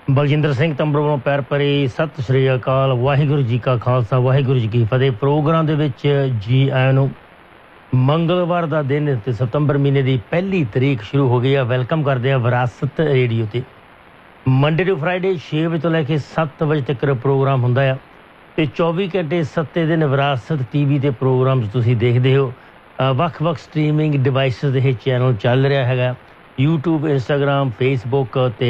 ਬਲਜਿੰਦਰ ਸਿੰਘ ਤੰਬਰ ਵੱਲੋਂ ਪੈਰ ਭਰੀ ਸਤਿ ਸ਼੍ਰੀ ਅਕਾਲ। ਵਾਹਿਗੁਰੂ ਜੀ ਕਾ ਖਾਲਸਾ, ਵਾਹਿਗੁਰੂ ਜੀ ਕੀ ਫਤਿਹ। ਪ੍ਰੋਗਰਾਮ ਦੇ ਵਿੱਚ ਜੀ ਆਇਆਂ ਨੂੰ। ਮੰਗਲਵਾਰ ਦਾ ਦਿਨ ਤੇ ਸਤੰਬਰ ਮਹੀਨੇ ਦੀ 1 ਤਰੀਕ ਸ਼ੁਰੂ ਹੋ ਗਈ ਆ। ਵੈਲਕਮ ਕਰਦੇ ਆ ਵਿਰਾਸਤ ਰੇਡੀਓ ਤੇ। ਮੰਡੇ ਟੂ ਫਰਾਈਡੇ 6 ਵਜੇ ਤੋਂ ਲੈ ਕੇ 7 ਵਜੇ ਤੱਕ ਪ੍ਰੋਗਰਾਮ ਹੁੰਦਾ ਆ ਤੇ 24 ਘੰਟੇ 7 ਦਿਨ ਵਿਰਾਸਤ ਟੀਵੀ ਦੇ ਪ੍ਰੋਗਰਾਮਸ ਤੁਸੀਂ ਦੇਖਦੇ ਹੋ। ਵੱਖ-ਵੱਖ ਸਟਰੀਮਿੰਗ ਡਿਵਾਈਸਿਸ ਦੇ ਚੈਨਲ ਚੱਲ ਰਿਹਾ ਹੈਗਾ, YouTube, Instagram, Facebook ਤੇ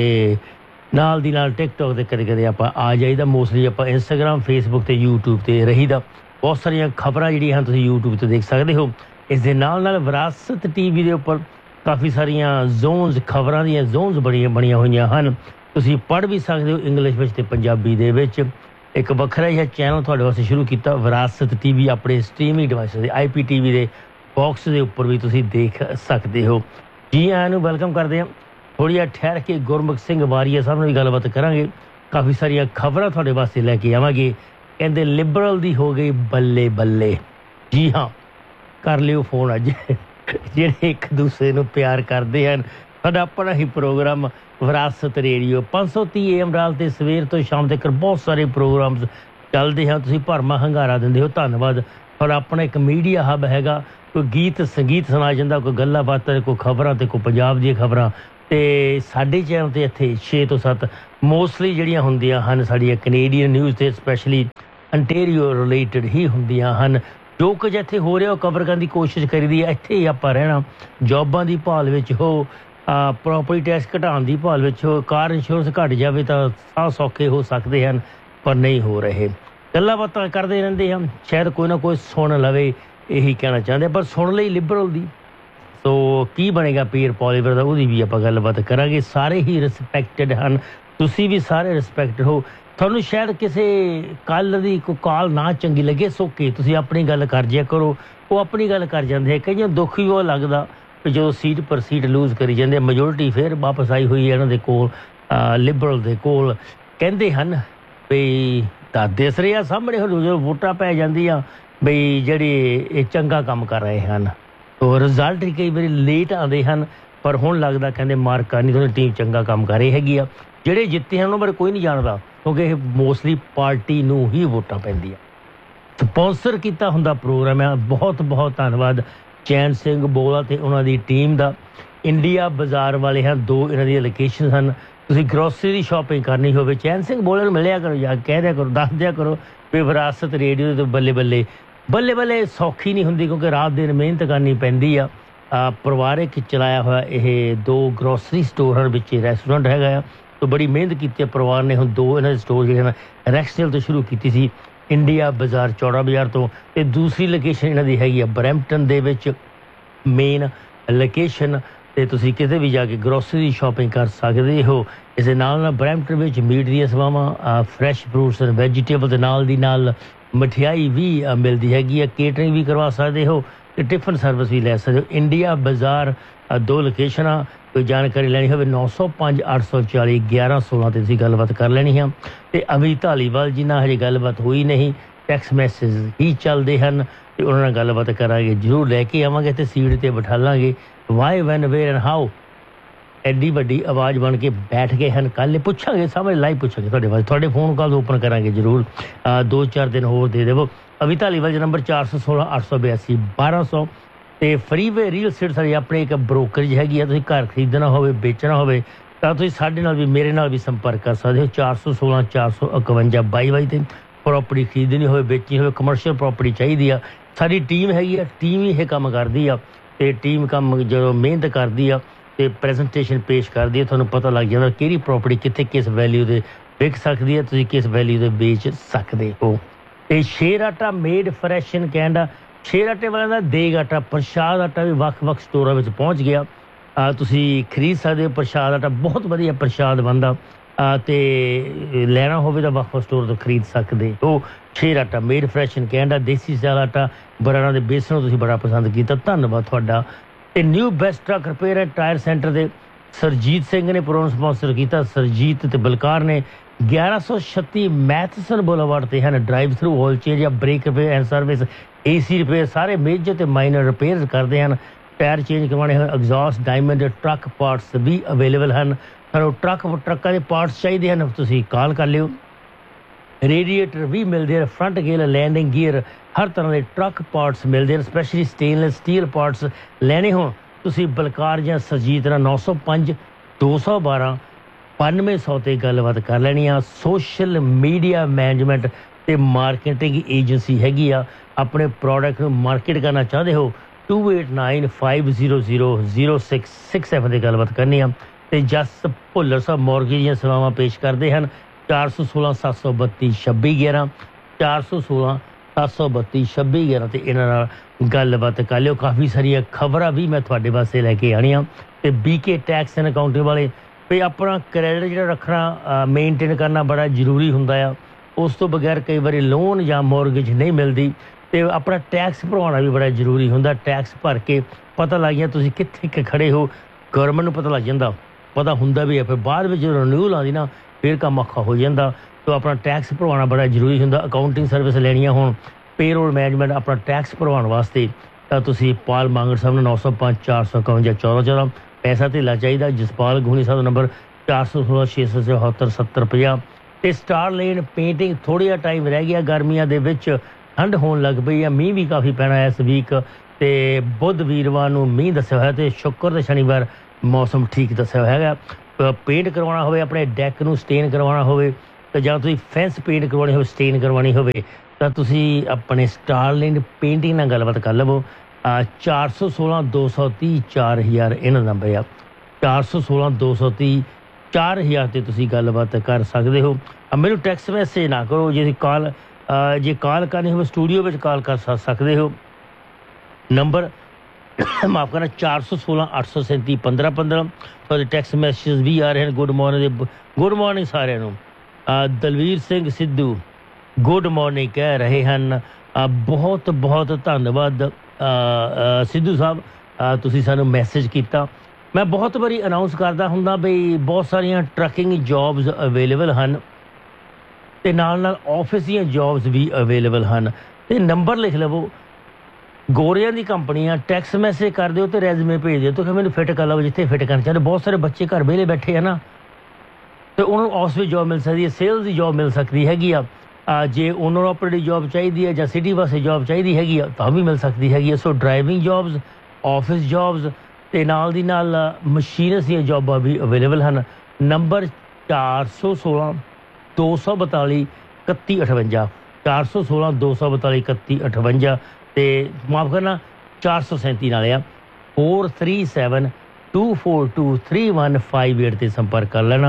ਨਾਲ ਦੀ ਨਾਲ ਟਿਕਟੋਕ ਤੇ ਕਦੇ ਕਦੇ ਆਪਾਂ ਆ ਜਾਈਦਾ। ਮੋਸਟਲੀ ਆਪਾਂ ਇੰਸਟਾਗ੍ਰਾਮ, ਫੇਸਬੁੱਕ ਤੇ YouTube ਤੇ ਰਹੀਦਾ। ਬਹੁਤ ਸਾਰੀਆਂ ਖਬਰਾਂ ਜਿਹੜੀਆਂ ਹਨ ਤੁਸੀਂ YouTube ਤੇ ਦੇਖ ਸਕਦੇ ਹੋ। ਇਸ ਦੇ ਨਾਲ ਨਾਲ ਵਿਰਾਸਤ ਟੀਵੀ ਦੇ ਉੱਪਰ ਕਾਫੀ ਸਾਰੀਆਂ ਜ਼ੋਨਸ, ਖਬਰਾਂ ਦੀਆਂ ਜ਼ੋਨਸ ਬਣੀਆਂ ਹੋਈਆਂ ਹਨ। ਤੁਸੀਂ ਪੜ੍ਹ ਵੀ ਸਕਦੇ ਹੋ ਇੰਗਲਿਸ਼ ਵਿੱਚ ਤੇ ਪੰਜਾਬੀ ਦੇ ਵਿੱਚ। ਇੱਕ ਵੱਖਰਾ ਜਿਹਾ ਚੈਨਲ ਤੁਹਾਡੇ ਵਾਸਤੇ ਸ਼ੁਰੂ ਕੀਤਾ ਵਿਰਾਸਤ ਟੀਵੀ। ਆਪਣੇ ਸਟਰੀਮਿੰਗ ਡਿਵਾਈਸ ਦੇ IPTV ਦੇ ਬਾਕਸ ਦੇ ਉੱਪਰ ਵੀ ਤੁਸੀਂ ਦੇਖ ਸਕਦੇ ਹੋ। ਜੀ ਆਇਆਂ ਨੂੰ ਵੈਲਕਮ ਕਰਦੇ ਹਾਂ। ਥੋੜ੍ਹੀ ਜਿਹਾ ਠਹਿਰ ਕੇ ਗੁਰਮੁਖ ਸਿੰਘ ਵਾਰੀਆ ਸਾਹਿਬ ਨਾਲ ਵੀ ਗੱਲਬਾਤ ਕਰਾਂਗੇ। ਕਾਫੀ ਸਾਰੀਆਂ ਖਬਰਾਂ ਤੁਹਾਡੇ ਵਾਸਤੇ ਲੈ ਕੇ ਆਵਾਂਗੇ। ਕਹਿੰਦੇ ਲਿਬਰਲ ਦੀ ਹੋ ਗਈ ਬੱਲੇ ਬੱਲੇ। ਜੀ ਹਾਂ, ਕਰ ਲਿਓ ਫੋਨ ਅੱਜ ਜਿਹੜੇ ਇੱਕ ਦੂਸਰੇ ਨੂੰ ਪਿਆਰ ਕਰਦੇ ਹਨ। ਸਾਡਾ ਆਪਣਾ ਹੀ ਪ੍ਰੋਗਰਾਮ ਵਿਰਾਸਤ ਰੇਡੀਓ 530 AM ਰਾਲ ਤੇ ਸਵੇਰ ਤੋਂ ਸ਼ਾਮ ਤੱਕ ਬਹੁਤ ਸਾਰੇ ਪ੍ਰੋਗਰਾਮਸ ਚੱਲਦੇ ਹਨ। ਤੁਸੀਂ ਭਰਮਾ ਹੰਗਾਰਾ ਦਿੰਦੇ ਹੋ, ਧੰਨਵਾਦ। ਪਰ ਆਪਣਾ ਇੱਕ ਮੀਡੀਆ ਹੱਬ ਹੈਗਾ। ਕੋਈ ਗੀਤ ਸੰਗੀਤ ਸੁਣਾ ਜਾਂਦਾ, ਕੋਈ ਗੱਲਾਂ ਬਾਤਾਂ, ਕੋਈ ਖਬਰਾਂ ਤੇ ਕੋਈ ਪੰਜਾਬ ਦੀਆਂ ਖਬਰਾਂ। ਤੇ ਸਾਡੇ ਚੈਨਲ ਤੇ ਇੱਥੇ 6 ਤੋਂ 7 ਮੋਸਟਲੀ ਜਿਹੜੀਆਂ ਹੁੰਦੀਆਂ ਹਨ ਸਾਡੀਆਂ ਕੈਨੇਡੀਅਨ ਨਿਊਜ਼ ਤੇ ਸਪੈਸ਼ਲੀ ਅੰਟੇਰੀਓ ਰਿਲੇਟਡ ਹੀ ਹੁੰਦੀਆਂ ਹਨ। ਜੋ ਕੁਝ ਇੱਥੇ ਹੋ ਰਿਹਾ ਉਹ ਕਵਰ ਕਰਨ ਦੀ ਕੋਸ਼ਿਸ਼ ਕਰੀਦੀ ਹੈ। ਇੱਥੇ ਹੀ ਆਪਾਂ ਰਹਿਣਾ। ਜੋਬਾਂ ਦੀ ਭਾਲ ਵਿੱਚ ਹੋ, ਪ੍ਰੋਪਰਟੀ ਟੈਕਸ ਘਟਾਉਣ ਦੀ ਭਾਲ ਵਿੱਚ ਹੋ, ਕਾਰ ਇੰਸ਼ੋਰੈਂਸ ਘੱਟ ਜਾਵੇ ਤਾਂ ਸਾਹ ਸੌਖੇ ਹੋ ਸਕਦੇ ਹਨ, ਪਰ ਨਹੀਂ ਹੋ ਰਹੇ। ਗੱਲਾਂ ਬਾਤਾਂ ਕਰਦੇ ਰਹਿੰਦੇ ਹਨ, ਸ਼ਾਇਦ ਕੋਈ ਨਾ ਕੋਈ ਸੁਣ ਲਵੇ, ਇਹੀ ਕਹਿਣਾ ਚਾਹੁੰਦੇ। ਪਰ ਸੁਣ ਲਈ ਲਿਬਰਲ ਦੀ ਸੋ ਕੀ ਬਣੇਗਾ ਪੀਅਰ ਪੋਲੀਵਰ ਦਾ, ਉਹਦੀ ਵੀ ਆਪਾਂ ਗੱਲਬਾਤ ਕਰਾਂਗੇ। ਸਾਰੇ ਹੀ ਰਿਸਪੈਕਟਡ ਹਨ, ਤੁਸੀਂ ਵੀ ਸਾਰੇ ਰਿਸਪੈਕਟਡ ਹੋ। ਤੁਹਾਨੂੰ ਸ਼ਾਇਦ ਕਿਸੇ ਕੱਲ ਦੀ ਕੋਈ ਕਾਲ ਨਾ ਚੰਗੀ ਲੱਗੇ, ਸੋਕੇ ਤੁਸੀਂ ਆਪਣੀ ਗੱਲ ਕਰ ਜਿਆ ਕਰੋ। ਉਹ ਆਪਣੀ ਗੱਲ ਕਰ ਜਾਂਦੇ ਆ। ਕਈਆਂ ਦੁੱਖ ਵੀ ਉਹ ਲੱਗਦਾ ਵੀ ਜਦੋਂ ਸੀਟ ਪਰ ਸੀਟ ਲੂਜ਼ ਕਰੀ ਜਾਂਦੇ। ਮੈਜੋਰਟੀ ਫਿਰ ਵਾਪਸ ਆਈ ਹੋਈ ਹੈ ਇਹਨਾਂ ਦੇ ਕੋਲ, ਲਿਬਰਲ ਦੇ ਕੋਲ। ਕਹਿੰਦੇ ਹਨ ਵੀ ਦਾਦੇ ਸਰੇ ਆ ਸਾਹਮਣੇ ਜਦੋਂ ਵੋਟਾਂ ਪੈ ਜਾਂਦੀਆਂ ਬਈ ਜਿਹੜੇ ਇਹ ਚੰਗਾ ਕੰਮ ਕਰ ਰਹੇ ਹਨ। ਤੋ ਰਿਜ਼ਲਟ ਕਈ ਵਾਰੀ ਲੇਟ ਆਉਂਦੇ ਹਨ, ਪਰ ਹੁਣ ਲੱਗਦਾ ਕਹਿੰਦੇ ਮਾਰਕਾ ਨਹੀਂ, ਤੁਹਾਡੀ ਟੀਮ ਚੰਗਾ ਕੰਮ ਕਰ ਰਹੀ ਹੈਗੀ ਆ। ਜਿਹੜੇ ਜਿੱਤੇ ਹਨ ਉਹਨਾਂ ਬਾਰੇ ਕੋਈ ਨਹੀਂ ਜਾਣਦਾ, ਕਿਉਂਕਿ ਇਹ ਮੋਸਟਲੀ ਪਾਰਟੀ ਨੂੰ ਹੀ ਵੋਟਾਂ ਪੈਂਦੀਆਂ। ਸਪੋਂਸਰ ਕੀਤਾ ਹੁੰਦਾ ਪ੍ਰੋਗਰਾਮ ਹੈ। ਬਹੁਤ ਬਹੁਤ ਧੰਨਵਾਦ ਚੈਨ ਸਿੰਘ ਬੋਲਾ ਤੇ ਉਹਨਾਂ ਦੀ ਟੀਮ ਦਾ। ਇੰਡੀਆ ਬਾਜ਼ਾਰ ਵਾਲੇ ਹਨ, 2 ਇਹਨਾਂ ਦੀਆਂ ਲੋਕੇਸ਼ਨ ਹਨ। ਤੁਸੀਂ ਗਰੋਸਰੀ ਦੀ ਸ਼ਾਪਿੰਗ ਕਰਨੀ ਹੋਵੇ ਚੈਨ ਸਿੰਘ ਬੋਲੇ ਨੂੰ ਮਿਲਿਆ ਕਰੋ, ਜਾਂ ਕਹਿ ਦਿਆ ਕਰੋ, ਦੱਸ ਦਿਆ ਕਰੋ ਵੀ ਵਿਰਾਸਤ ਰੇਡੀਓ ਦੇ ਬੱਲੇ ਬੱਲੇ ਬੱਲੇ ਬੱਲੇ ਸੌਖੀ ਨਹੀਂ ਹੁੰਦੀ, ਕਿਉਂਕਿ ਰਾਤ ਦਿਨ ਮਿਹਨਤ ਕਰਨੀ ਪੈਂਦੀ ਆ। ਪਰਿਵਾਰਿਕ ਚਲਾਇਆ ਹੋਇਆ ਇਹ 2 ਗਰੋਸਰੀ ਸਟੋਰ ਹਨ, ਵਿੱਚ ਰੈਸਟੋਰੈਂਟ ਹੈਗਾ ਆ। ਤਾਂ ਬੜੀ ਮਿਹਨਤ ਕੀਤੀ ਹੈ ਪਰਿਵਾਰ ਨੇ। ਹੁਣ 2 ਇਹਨਾਂ ਦੇ ਸਟੋਰ ਜਿਹੜੇ ਹਨ ਰੈਕਸਡੇਲ ਤੋਂ ਸ਼ੁਰੂ ਕੀਤੀ ਸੀ, ਇੰਡੀਆ ਬਾਜ਼ਾਰ ਚੌੜਾ ਬਾਜ਼ਾਰ ਤੋਂ। ਅਤੇ ਦੂਸਰੀ ਲੋਕੇਸ਼ਨ ਇਹਨਾਂ ਦੀ ਹੈਗੀ ਆ ਬਰੈਂਪਟਨ ਦੇ ਵਿੱਚ, ਮੇਨ ਲੋਕੇਸ਼ਨ। ਅਤੇ ਤੁਸੀਂ ਕਿਤੇ ਵੀ ਜਾ ਕੇ ਗਰੋਸਰੀ ਦੀ ਸ਼ਾਪਿੰਗ ਕਰ ਸਕਦੇ ਹੋ। ਇਸ ਦੇ ਨਾਲ ਨਾਲ ਬਰੈਂਪਟਨ ਵਿੱਚ ਮੀਟ ਦੀਆਂ ਸੇਵਾਵਾਂ, ਫਰੈਸ਼ ਫਰੂਟਸ ਐਂਡ ਵੈਜੀਟੇਬਲ ਦੇ ਨਾਲ ਦੀ ਨਾਲ ਮਠਿਆਈ ਵੀ ਮਿਲਦੀ ਹੈਗੀ ਆ। ਕੇਟਰਿੰਗ ਵੀ ਕਰਵਾ ਸਕਦੇ ਹੋ ਅਤੇ ਟਿਫਨ ਸਰਵਿਸ ਵੀ ਲੈ ਸਕਦੇ ਹੋ। ਇੰਡੀਆ ਬਾਜ਼ਾਰ 2 ਲੋਕੇਸ਼ਨਾਂ। ਕੋਈ ਜਾਣਕਾਰੀ ਲੈਣੀ ਹੋਵੇ 905 840 1116 'ਤੇ ਤੁਸੀਂ ਗੱਲਬਾਤ ਕਰ ਲੈਣੀ ਆ। ਅਤੇ ਅਮੀ ਧਾਲੀਵਾਲ ਜੀ ਨਾਲ ਹਜੇ ਗੱਲਬਾਤ ਹੋਈ ਨਹੀਂ, ਟੈਕਸਟ ਮੈਸੇਜ ਹੀ ਚੱਲਦੇ ਹਨ ਅਤੇ ਉਹਨਾਂ ਨਾਲ ਗੱਲਬਾਤ ਕਰਾਂਗੇ। ਜ਼ਰੂਰ ਲੈ ਕੇ ਆਵਾਂਗੇ ਅਤੇ ਸੀਟ 'ਤੇ ਬਿਠਾ ਲਾਂਗੇ। Y, van, wear and how ਐਡੀ ਵੱਡੀ ਆਵਾਜ਼ ਬਣ ਕੇ ਬੈਠ ਗਏ ਹਨ। ਕੱਲ੍ਹ ਪੁੱਛਾਂਗੇ, ਸਾਹਮਣੇ ਲਾਈਵ ਪੁੱਛਾਂਗੇ ਤੁਹਾਡੇ ਵਾਸਤੇ। ਤੁਹਾਡੇ ਫੋਨ ਕਾਲ ਓਪਨ ਕਰਾਂਗੇ ਜ਼ਰੂਰ। 2-4 ਦਿਨ ਹੋਰ ਦੇ ਦੇਵੋ। ਅਵੀ ਧਾਲੀਵਾਲ ਜੀ ਨੰਬਰ 416 882 1200। ਅਤੇ ਫਰੀਵੇ ਰੀਅਲ ਸਟੇਟ ਸਾਡੀ ਆਪਣੀ ਇੱਕ ਬ੍ਰੋਕਰੇਜ ਹੈਗੀ ਆ। ਤੁਸੀਂ ਘਰ ਖਰੀਦਣਾ ਹੋਵੇ, ਵੇਚਣਾ ਹੋਵੇ ਤਾਂ ਤੁਸੀਂ ਸਾਡੇ ਨਾਲ ਵੀ, ਮੇਰੇ ਨਾਲ ਵੀ ਸੰਪਰਕ ਕਰ ਸਕਦੇ ਹੋ। 416 451 2222 'ਤੇ ਪ੍ਰੋਪਰਟੀ ਖਰੀਦਣੀ ਹੋਵੇ, ਵੇਚਣੀ ਹੋਵੇ, ਕਮਰਸ਼ੀਅਲ ਪ੍ਰੋਪਰਟੀ ਚਾਹੀਦੀ ਆ, ਸਾਡੀ ਟੀਮ ਹੈਗੀ ਆ। ਟੀਮ ਹੀ ਇਹ ਕੰਮ ਕਰਦੀ ਆ ਅਤੇ ਟੀਮ ਕੰਮ ਜਦੋਂ ਮਿਹਨਤ ਕਰਦੀ ਆ ਅਤੇ ਪ੍ਰੈਜੈਂਟੇਸ਼ਨ ਪੇਸ਼ ਕਰਦੀ ਹੈ, ਤੁਹਾਨੂੰ ਪਤਾ ਲੱਗ ਜਾਂਦਾ ਕਿਹੜੀ ਪ੍ਰੋਪਰਟੀ ਕਿੱਥੇ ਕਿਸ ਵੈਲਿਊ ਦੇ ਵਿਕ ਸਕਦੀ ਹੈ, ਤੁਸੀਂ ਕਿਸ ਵੈਲਿਊ ਦੇ ਵੇਚ ਸਕਦੇ ਹੋ। ਅਤੇ ਸ਼ੇਰ ਆਟਾ ਮੇਡ ਫਰੈਸ਼ ਇਨ ਕੈਨੇਡਾ। ਸ਼ੇਰ ਆਟੇ ਵਾਲਿਆਂ ਦਾ ਦੇਗ ਆਟਾ, ਪ੍ਰਸ਼ਾਦ ਆਟਾ ਵੀ ਵੱਖ-ਵੱਖ ਸਟੋਰਾਂ ਵਿੱਚ ਪਹੁੰਚ ਗਿਆ। ਤੁਸੀਂ ਖਰੀਦ ਸਕਦੇ ਹੋ ਪ੍ਰਸ਼ਾਦ ਆਟਾ, ਬਹੁਤ ਵਧੀਆ ਪ੍ਰਸ਼ਾਦ ਬਣਦਾ। ਅਤੇ ਲੈਣਾ ਹੋਵੇ ਤਾਂ ਵੱਖ-ਵੱਖ ਸਟੋਰ ਤੋਂ ਖਰੀਦ ਸਕਦੇ ਹੋ। ਸ਼ੇਰ ਆਟਾ made fresh in Canada. Desi style ਆਟਾ, ਬਰਾੜਾ ਦੇ ਬੇਸਣ ਨੂੰ ਤੁਸੀਂ ਬੜਾ ਪਸੰਦ ਕੀਤਾ, ਧੰਨਵਾਦ ਤੁਹਾਡਾ। ਅਤੇ new best truck repair and tyre centre ਦੇ ਸਰਜੀਤ ਸਿੰਘ ਨੇ ਪ੍ਰੋਗਰਾਮ ਸਪੋਂਸਰ ਕੀਤਾ। ਸਰਜੀਤ ਅਤੇ ਬਲਕਾਰ ਨੇ 1136 ਮੈਥਸਨ ਬੁਲੇਵਾਰਡ 'ਤੇ ਹਨ। ਡਰਾਈਵ ਥਰੂ, ਆਇਲ ਚੇਂਜ ਜਾਂ break repair and service, AC repair, ਸਾਰੇ ਮੇਜਰ ਅਤੇ ਮਾਈਨਰ ਰਿਪੇਅਰ ਕਰਦੇ ਹਨ। ਟਾਇਰ ਚੇਂਜ ਕਰਵਾਉਣੇ ਹਨ, ਐਗਜ਼ੌਸਟ, ਡਾਇਮੰਡ, ਟਰੱਕ ਪਾਰਟਸ ਵੀ ਅਵੇਲੇਬਲ ਹਨ। ਸਾਨੂੰ ਟਰੱਕਾਂ ਦੇ ਪਾਰਟਸ ਚਾਹੀਦੇ ਹਨ, ਤੁਸੀਂ ਕਾਲ ਕਰ ਲਿਓ। ਰੇਡੀਏਟਰ ਵੀ ਮਿਲਦੇ ਹਨ, ਫਰੰਟ ਗੇਅਰ, ਲੈਂਡਿੰਗ ਗੀਅਰ, ਹਰ ਤਰ੍ਹਾਂ ਦੇ ਟਰੱਕ ਪਾਰਟਸ ਮਿਲਦੇ ਹਨ। ਸਪੈਸ਼ਲੀ ਸਟੇਨਲੈਸ ਸਟੀਲ ਪਾਰਟਸ ਲੈਣੇ ਹੋਣ ਤੁਸੀਂ ਬਲਕਾਰ ਜਾਂ ਸਰਜੀਤ ਨਾਲ 905 212 9200 ਤੇ ਗੱਲਬਾਤ ਕਰ ਲੈਣੀ ਆ। ਸੋਸ਼ਲ ਮੀਡੀਆ ਮੈਨੇਜਮੈਂਟ ਤੇ ਮਾਰਕੀਟਿੰਗ ਏਜੰਸੀ ਹੈਗੀ ਆ। ਆਪਣੇ ਪ੍ਰੋਡਕਟ ਨੂੰ ਮਾਰਕੀਟ ਕਰਨਾ ਚਾਹੁੰਦੇ ਹੋ 2895000667 ਤੇ ਗੱਲਬਾਤ ਕਰਨੀ ਆ। ਤੇ ਜਸ ਭੁੱਲਰ ਸਾਹਿਬ ਮੌਰਗੇਜ ਦੀਆਂ ਸੇਵਾਵਾਂ ਪੇਸ਼ ਕਰਦੇ ਹਨ। 416 732 2611 416 732 2611 ਤੇ ਇਹਨਾਂ ਨਾਲ ਗੱਲਬਾਤ ਕਰ ਲਿਓ। ਕਾਫੀ ਸਾਰੀਆਂ ਖਬਰਾਂ ਵੀ ਮੈਂ ਤੁਹਾਡੇ ਵਾਸਤੇ ਲੈ ਕੇ ਆਉਣੀਆਂ। ਤੇ BK ਟੈਕਸ ਐਂਡ ਅਕਾਊਂਟਿੰਗ ਵਾਲੇ ਵੀ ਆਪਣਾ ਕ੍ਰੈਡਿਟ ਜਿਹੜਾ ਰੱਖਣਾ ਮੇਨਟੇਨ ਕਰਨਾ ਬੜਾ ਜ਼ਰੂਰੀ ਹੁੰਦਾ ਆ। ਉਸ ਤੋਂ ਬਗੈਰ ਕਈ ਵਾਰੀ ਲੋਨ ਜਾਂ ਮੌਰਗੇਜ ਨਹੀਂ ਮਿਲਦੀ। ਤੇ ਆਪਣਾ ਟੈਕਸ ਭਰਵਾਉਣਾ ਵੀ ਬੜਾ ਜ਼ਰੂਰੀ ਹੁੰਦਾ। ਟੈਕਸ ਭਰ ਕੇ ਪਤਾ ਲੱਗ ਗਿਆ ਤੁਸੀਂ ਕਿੱਥੇ ਖੜੇ ਹੋ, ਗਵਰਨਮੈਂਟ ਨੂੰ ਪਤਾ ਲੱਗ ਜਾਂਦਾ, ਪਤਾ ਹੁੰਦਾ ਵੀ ਹੈ। ਫਿਰ ਬਾਅਦ ਵਿੱਚ ਜਦੋਂ ਰਿਨਿਊਲ ਆਉਂਦੀ ਨਾ ਫਿਰ ਕੰਮ ਔਖਾ ਹੋ ਜਾਂਦਾ। ਤਾਂ ਆਪਣਾ ਟੈਕਸ ਭਰਵਾਉਣਾ ਬੜਾ ਜ਼ਰੂਰੀ ਹੁੰਦਾ। ਅਕਾਊਂਟਿੰਗ ਸਰਵਿਸ ਲੈਣੀਆਂ ਹੋਣ, ਪੇਰੋਲ ਮੈਨੇਜਮੈਂਟ, ਆਪਣਾ ਟੈਕਸ ਭਰਵਾਉਣ ਵਾਸਤੇ ਤਾਂ ਤੁਸੀਂ ਪਾਲ ਮਾਂਗੜ ਸਾਹਿਬ ਨੂੰ 905 451 1414 ਪੈਸਾ ਧੇਲਾ ਚਾਹੀਦਾ। ਜਸਪਾਲ ਗੋਹਨੀ ਸਾਹਿਬ ਦਾ ਨੰਬਰ 416 674 7050 ਤੇ ਸਟਾਰ ਲੇਨ ਪੇਂਟਿੰਗ। ਥੋੜ੍ਹਾ ਜਿਹਾ ਟਾਈਮ ਰਹਿ ਗਿਆ, ਗਰਮੀਆਂ ਦੇ ਵਿੱਚ ਠੰਡ ਹੋਣ ਲੱਗ ਪਈ ਆ, ਮੀਂਹ ਵੀ ਕਾਫੀ ਪੈਣਾ ਇਸ ਵੀਕ ਤੇ ਬੁੱਧ ਵੀਰਵਾਰ ਨੂੰ ਮੀਂਹ ਦੱਸਿਆ ਹੋਇਆ ਤੇ ਸ਼ੁੱਕਰ ਤੇ ਸ਼ਨੀਵਾਰ ਮੌਸਮ ਠੀਕ ਦੱਸਿਆ ਹੋਇਆ ਹੈਗਾ। ਪੇਂਟ ਕਰਵਾਉਣਾ ਹੋਵੇ, ਆਪਣੇ ਡੈਕ ਨੂੰ ਸਟੇਨ ਕਰਵਾਉਣਾ ਹੋਵੇ ਤੇ ਜਾਂ ਤੁਸੀਂ ਫੈਂਸ ਪੇਂਟ ਕਰਵਾਉਣੀ ਹੋਵੇ, ਸਟੇਨ ਕਰਵਾਉਣੀ ਹੋਵੇ ਤਾਂ ਤੁਸੀਂ ਆਪਣੇ ਸਟਾਰਲੈਂਡ ਪੇਂਟਿੰਗ ਨਾਲ ਗੱਲਬਾਤ ਕਰ ਲਵੋ। 416 230 4000 ਇਹਨਾਂ ਨੰਬਰ ਆ। 416 230 4000 ਤੇ ਤੁਸੀਂ ਗੱਲਬਾਤ ਕਰ ਸਕਦੇ ਹੋ। ਮੈਨੂੰ ਟੈਕਸਟ ਮੈਸੇਜ ਨਾ ਕਰੋ। ਜੇ ਕਾਲ ਕਰਨੀ ਹੋਵੇ ਸਟੂਡੀਓ ਵਿੱਚ ਕਾਲ ਕਰ ਸਕਦੇ ਹੋ। ਨੰਬਰ ਮਾਫ ਕਰਨਾ 416 837 1515। ਤੁਹਾਡੇ ਟੈਕਸਟ ਮੈਸੇਜ ਵੀ ਆ ਰਹੇ ਹਨ। ਗੁੱਡ ਮਾਰਨਿੰਗ ਸਾਰਿਆਂ ਨੂੰ। ਦਲਵੀਰ ਸਿੰਘ ਸਿੱਧੂ ਗੁੱਡ ਮਾਰਨਿੰਗ ਕਹਿ ਰਹੇ ਹਨ। ਬਹੁਤ ਬਹੁਤ ਧੰਨਵਾਦ ਸਿੱਧੂ ਸਾਹਿਬ, ਤੁਸੀਂ ਸਾਨੂੰ ਮੈਸੇਜ ਕੀਤਾ। ਮੈਂ ਬਹੁਤ ਵਾਰੀ ਅਨਾਊਂਸ ਕਰਦਾ ਹੁੰਦਾ ਬਈ ਬਹੁਤ ਸਾਰੀਆਂ ਟਰੱਕਿੰਗ ਜੋਬਸ ਅਵੇਲੇਬਲ ਹਨ ਤੇ ਨਾਲ ਆਫਿਸ ਦੀਆਂ ਜੋਬਸ ਵੀ ਅਵੇਲੇਬਲ ਹਨ। ਤੇ ਨੰਬਰ ਲਿਖ ਲਵੋ। ਗੋਰਿਆਂ ਦੀ ਕੰਪਨੀ ਆ। ਟੈਕਸਟ ਮੈਸੇਜ ਕਰ ਦਿਓ ਤੇ ਰੈਜ਼ੂਮੇ ਭੇਜ ਦਿਓ ਤਾਂ ਮੈਨੂੰ ਫਿੱਟ ਕਰ ਲਓ ਜਿੱਥੇ ਫਿੱਟ ਕਰਨਾ ਚਾਹੁੰਦੇ। ਬਹੁਤ ਸਾਰੇ ਬੱਚੇ ਘਰ ਵਿਹਲੇ ਬੈਠੇ ਆ ਨਾ, ਤੇ ਉਹਨਾਂ ਨੂੰ ਆਫਿਸ ਜੋਬ ਮਿਲ ਸਕਦੀ ਹੈ, ਸੇਲਸ ਦੀ ਜੋਬ ਮਿਲ ਸਕਦੀ ਹੈਗੀ ਆ। ਜੇ ਓਨਰ ਆਪਰੇਟਿਵ ਜੋਬ ਚਾਹੀਦੀ ਹੈ ਜਾਂ ਸਿਟੀ ਵਾਸਤੇ ਜੋਬ ਚਾਹੀਦੀ ਹੈਗੀ ਆ ਤਾਂ ਵੀ ਮਿਲ ਸਕਦੀ ਹੈਗੀ ਆ। ਸੋ ਡਰਾਈਵਿੰਗ ਜੋਬਸ, ਆਫਿਸ ਜੋਬਸ ਤੇ ਨਾਲ ਦੀ ਨਾਲ ਮਸ਼ੀਨਸ ਦੀਆਂ ਜੋਬਾਂ ਵੀ ਅਵੇਲੇਬਲ ਹਨ। ਨੰਬਰ 416 242 3158 416 242 3158 ਤੇ ਮਾਫ ਕਰਨਾ 437 ਨਾਲ ਆ 437 242 3158 ਤੇ ਸੰਪਰਕ ਕਰ ਲੈਣਾ।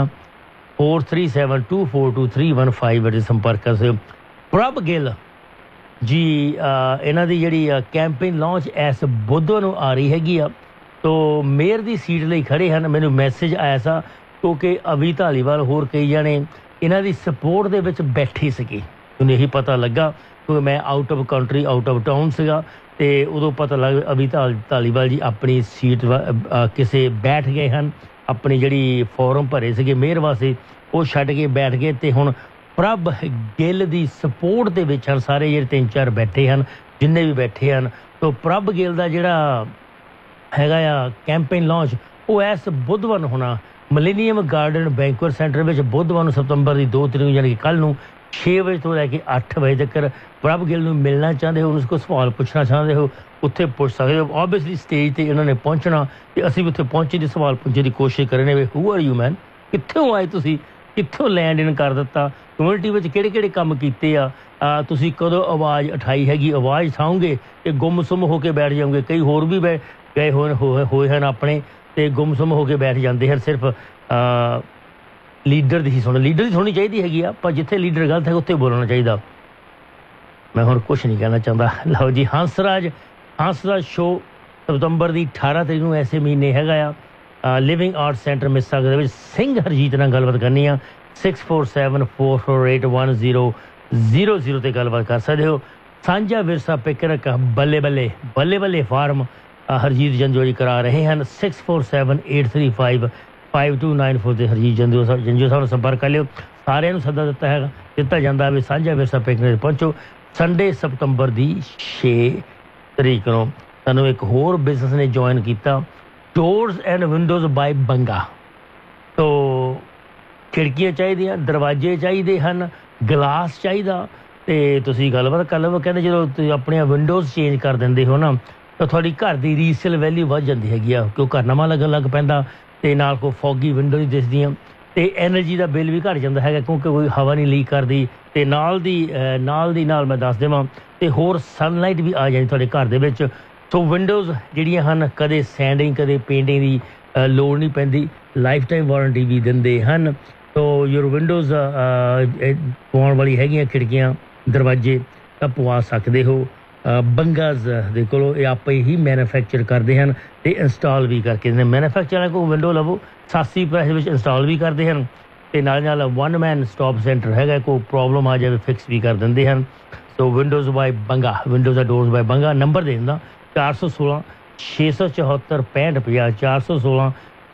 437 242 3158 ਤੇ ਸੰਪਰਕ ਕਰ ਸਕਦੇ ਹੋ। ਪ੍ਰਭ ਗਿੱਲ ਜੀ ਇਹਨਾਂ ਦੀ ਜਿਹੜੀ ਕੈਂਪੇਨ ਲਾਂਚ ਇਸ ਬੁੱਧਵਾਰ ਨੂੰ ਆ ਰਹੀ ਹੈਗੀ ਆ। ਤੋ ਮੇਅਰ ਦੀ ਸੀਟ ਲਈ ਖੜੇ ਹਨ। ਮੈਨੂੰ ਮੈਸੇਜ ਆਇਆ ਸਾ ਕਿਉਂਕਿ ਅਵੀ ਧਾਲੀਵਾਲ ਹੋਰ ਕਈ ਜਣੇ ਇਹਨਾਂ ਦੀ ਸਪੋਰਟ ਦੇ ਵਿੱਚ ਬੈਠੇ ਸੀਗੇ। ਮੈਨੂੰ ਇਹੀ ਪਤਾ ਲੱਗਾ ਕਿਉਂਕਿ ਮੈਂ out of country, out of town ਸੀਗਾ ਤੇ ਉਦੋਂ ਪਤਾ ਲੱਗ ਅਵੀ ਧਾਲੀਵਾਲ ਜੀ ਆਪਣੀ ਸੀਟ ਕਿਸੇ ਬੈਠ ਗਏ ਹਨ। ਆਪਣੀ ਜਿਹੜੀ ਫੋਰਮ ਭਰੇ ਸੀਗੇ ਮੇਅਰ ਵਾਸਤੇ ਉਹ ਛੱਡ ਕੇ ਬੈਠ ਗਏ ਤੇ ਹੁਣ ਪ੍ਰਭ ਗਿੱਲ ਦੀ ਸਪੋਰਟ ਦੇ ਵਿੱਚ ਹਨ ਸਾਰੇ ਜਿਹੜੇ 3-4 ਬੈਠੇ ਹਨ, ਜਿੰਨੇ ਵੀ ਬੈਠੇ ਹਨ। ਤੋ ਪ੍ਰਭ ਗਿੱਲ ਦਾ ਜਿਹੜਾ ਹੈਗਾ ਆ ਕੈਂਪੇਨ ਲਾਂਚ ਉਹ ਇਸ ਬੁੱਧਵਾਰ ਨੂੰ ਹੋਣਾ ਮਿਲੇਨੀਅਮ ਗਾਰਡਨ ਬੈਂਕੁਏਟ ਸੈਂਟਰ ਵਿੱਚ ਬੁੱਧਵਾਰ ਨੂੰ ਸਤੰਬਰ ਦੀ 2 ਤਰੀਕ ਯਾਨੀ ਕਿ ਕੱਲ੍ਹ ਨੂੰ 6 ਵਜੇ ਤੋਂ ਲੈ ਕੇ 8 ਵਜੇ ਤੱਕ। ਪ੍ਰਭ ਗਿੱਲ ਨੂੰ ਮਿਲਣਾ ਚਾਹੁੰਦੇ ਹੋ, ਉਸ ਕੋਲ ਸਵਾਲ ਪੁੱਛਣਾ ਚਾਹੁੰਦੇ ਹੋ, ਉੱਥੇ ਪੁੱਛ ਸਕਦੇ ਹੋ। ਓਬਵੀਅਸਲੀ ਸਟੇਜ ਤੇ ਇਹਨਾਂ ਨੇ ਪਹੁੰਚਣਾ ਤੇ ਅਸੀਂ ਵੀ ਉੱਥੇ ਪਹੁੰਚੇ ਦੀ ਸਵਾਲ ਪੁੱਛਣ ਦੀ ਕੋਸ਼ਿਸ਼ ਕਰਨੇ ਵੀ ਹੂ ਆਰ ਯੂ ਮੈਨ, ਕਿੱਥੋਂ ਆਏ ਤੁਸੀਂ, ਕਿੱਥੋਂ ਲੈਂਡ ਇਨ ਕਰ ਦਿੱਤਾ, ਕਮਿਊਨਿਟੀ ਵਿੱਚ ਕਿਹੜੇ ਕਿਹੜੇ ਕੰਮ ਕੀਤੇ ਆ, ਤੁਸੀਂ ਕਦੋਂ ਆਵਾਜ਼ ਉਠਾਈ ਹੈਗੀ, ਆਵਾਜ਼ ਉਠਾਓਗੇ ਤੇ ਗੁੰਮਸੁੰਮ ਹੋ ਕੇ ਬੈਠ ਜਾਓਗੇ। ਕਈ ਹੋਰ ਵੀ ਗਏ ਹੋਏ ਹਨ ਆਪਣੇ ਤੇ ਗੁੰਮਸੁੰਮ ਹੋ ਕੇ ਬੈਠ ਜਾਂਦੇ ਹਨ। ਸਿਰਫ ਲੀਡਰ ਦੀ ਹੀ ਲੀਡਰ ਦੀ ਸੁਣਨੀ ਚਾਹੀਦੀ ਹੈਗੀ ਆ, ਪਰ ਜਿੱਥੇ ਲੀਡਰ ਗਲਤ ਹੈ ਉੱਥੇ ਬੋਲਣਾ ਚਾਹੀਦਾ। ਮੈਂ ਹੁਣ ਕੁਛ ਨਹੀਂ ਕਹਿਣਾ ਚਾਹੁੰਦਾ। ਲਓ ਜੀ, ਹੰਸਰਾਜ ਸ਼ੋਅ ਸਤੰਬਰ ਦੀ 18 ਤਰੀਕ ਨੂੰ ਐਸੇ ਮਹੀਨੇ ਹੈਗਾ ਆ। ਲਿਵਿੰਗ ਆਰਟ ਸੈਂਟਰ ਮਿਸਾਗ ਦੇ ਵਿੱਚ ਸਿੰਘ ਹਰਜੀਤ ਨਾਲ ਗੱਲਬਾਤ ਕਰਨੀ ਆ। 6474481000 ਤੇ ਗੱਲਬਾਤ ਕਰ ਸਕਦੇ ਹੋ। ਸਾਂਝਾ ਵਿਰਸਾ ਪਿਕਨਿਕ ਬੱਲੇ ਬੱਲੇ ਫਾਰਮ ਹਰਜੀਤ ਜੰਜੋਰੀ ਕਰਾ ਰਹੇ ਹਨ। 6478355294 ਤੇ ਹਰਜੀਤ ਜੰਜੋ ਸਾਹਿਬ ਨੂੰ ਸੰਪਰਕ ਕਰ ਲਿਓ। ਸਾਰਿਆਂ ਨੂੰ ਸੱਦਾ ਦਿੱਤਾ ਜਾਂਦਾ ਵੀ ਸਾਂਝਾ ਵਿਰਸਾ ਪਿਕਨਿਕ ਪਹੁੰਚੋ। ਸੰਡੇ ਸਤੰਬਰ ਦੀ 6 ਤਰੀਕ ਨੂੰ। ਸਾਨੂੰ ਇੱਕ ਹੋਰ ਬਿਜ਼ਨਸ ਨੇ ਜੁਆਇਨ ਕੀਤਾ, ਡੋਰਸ ਐਂਡ ਵਿੰਡੋਜ਼ ਬਾਈ ਬੰਗਾ। तो खिड़कियाँ चाहिए, दरवाजे चाहिए हैं, गिलास चाहिए। तो तुसीं गलबात कर लवो। कहते जो तुसीं अपनियां विंडोज़ चेंज कर देंदे हो ना तो थोड़ी घर की रीसेल वैल्यू वध जाती हैगी आ, क्यों घर नवां लगन लग पैंदा ते नाल कोई फॉगी विंडो नहीं दिसदियां ते एनर्जी का बिल भी घट जाता है क्योंकि कोई हवा नहीं लीक करती ते नाल मैं दस देवां ते होर सनलाइट भी आ जाती थोड़े घर दे विच। सो विंडोज़ जिहड़ियां हन कदे सैंडिंग कदे पेंटिंग की लोड़ नहीं पैंदी, लाइफ टाइम वारंटी भी दिंदे हन। तो योर विंडोज़ पवाउण वाली हैगियां खिड़कियां दरवाजे तां पवा सकते हो। बंगाज दे कोलों ये आपे ही मैन्युफैक्चर करते हैं तो इंस्टॉल भी करके दिंदे। मैन्युफैक्चर को विंडो लवो 87 पैसे में इंस्टॉल भी करते हैं तो नाल वन मैन स्टॉप सेंटर है, कोई प्रॉब्लम आ जाए फिक्स भी कर देंगे हैं। सो विंडोज़ बाय बंगा, विंडोज़ डोर्स बाय बंगा। नंबर दे दिंदा 416 674 6550 416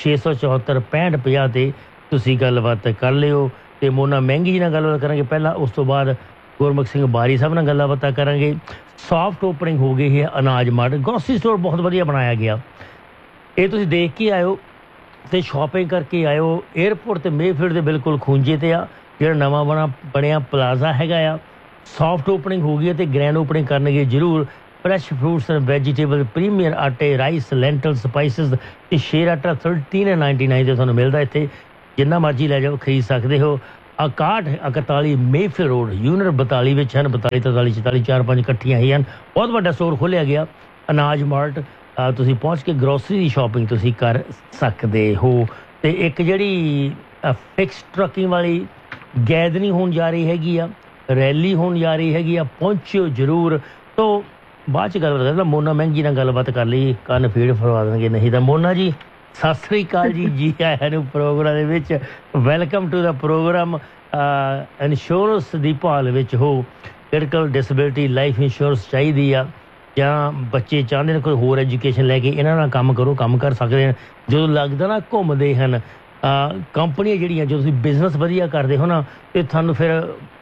674 6550 ते तुसीं गलबात कर लिओ। तो मोना महंगी जी नाल गलबात करांगे पहला, उस तो बाद गुरमुख सिंह बारी साहब नाल गल्लां बातां करांगे। सॉफ्ट ओपनिंग हो गई है अनाज मार्ट, ग्रोसरी स्टोर बहुत वधिया बनाया गया। ये तुसीं देख के आयो तो शॉपिंग करके आयो। एयरपोर्ट ते मेफील्ड दे बिल्कुल खूंजे ते आ जिहड़ा नवां बनिया प्लाजा हैगा आ। सॉफ्ट ओपनिंग हो गई है तो ग्रैंड ओपनिंग करनगे जरूर। Fresh fruits and vegetable, premiere आटे, राइस, लैंटल, स्पाइसिस ते शेर आटा 1399 ते तुहानूं मिलदा इत्थे। जिन्ना मर्जी लै जाओ, खरीद सकते हो। 61 41 मेफिल रोड यूनिट 42 में हैं, 42 43 44 4 5 इकट्ठियां ही हैं। बहुत बड़ा स्टोर खोलिया गया अनाज मार्ट। तुसीं पहुँच के ग्रोसरी की शॉपिंग तुसीं कर सकते हो। तो एक जिहड़ी फिक्स ट्रकिंग वाली गैदरिंग होण जा रही हैगी आ, रैली होण जा रही हैगी आ, पहुँचो जरूर। तो बाद च गलबात करदा मोना महंगी नाल गलबात कर लई, कन्न फीड़ फरवा देणगे। नहीं तो मोना जी सत श्री अकाल जी, जी आया नूं programme they which. Welcome to the programme. Insurance दी भाल विच हो, क्रिटिकल डिसेबिलिटी लाइफ इंश्योरेंस चाहिदी आ जां बच्चे चाहते हैं कोई होर एजुकेशन लैके इन्हां नाल काम करो, काम कर सकते हैं। जो लगदा ना घुमदे हन कंपनियां जिहड़ियां, जो तुसीं बिजनेस वधिया करदे हो ना ते तुहानूं फिर